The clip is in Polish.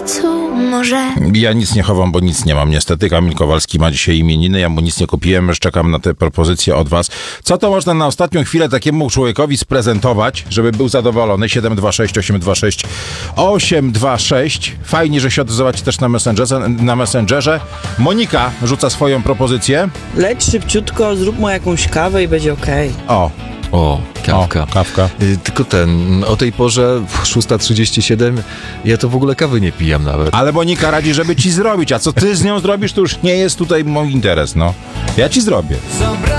sercu może. Ja nic nie chowam, bo nic nie mam niestety. Kamil Kowalski ma dzisiaj imieniny, ja mu nic nie kupiłem, już czekam na te propozycje od was. Co to można na ostatnią chwilę takiemu człowiekowi sprezentować, żeby był zadowolony? 726 826 826. Fajnie, że się odzywacie też na Messengerze. Monika rzuca swoją propozycję. Leć szybciutko, zrób mu jakąś kawę i będzie okej. O, kawka. Kawka. Tylko o tej porze, 6:37, ja to w ogóle kawy nie pijam nawet. Ale Monika radzi, żeby ci zrobić, a co ty z nią zrobisz, to już nie jest tutaj mój interes, no. Ja ci zrobię.